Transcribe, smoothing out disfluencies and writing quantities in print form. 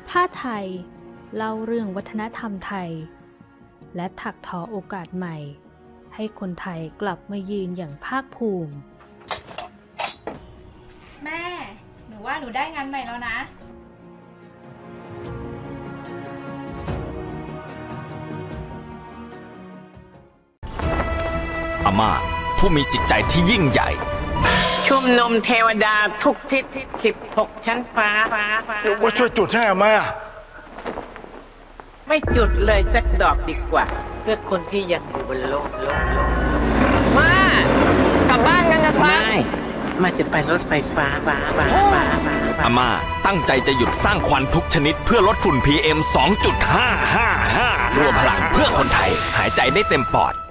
ผ้าไทยเล่าเรื่องวัฒนธรรมไทยและถักทอโอกาสใหม่ให้คนไทยกลับมายืนอย่างภาคภูมิแม่หนูว่าหนูได้งานใหม่แล้วนะอาม่าผู้มีจิตใจที่ยิ่งใหญ่ชุมนุมเทวดาทุกทิศ16 ชั้นฟ้าว่าช่วยจุดให้ไหมอ่ะไม่จุดเลยสักดอกดีกว่าเพื่อคนที่ยังอยู่บนโลกมากลับบ้านกันนะครับไม่มาจะไปรถไฟฟ้าอาม่าตั้งใจจะหยุดสร้างควันทุกชนิดเพื่อลดฝุ่น PM 2.555 รวมพลังเพื่อคนไทยหายใจได้เต็มปอด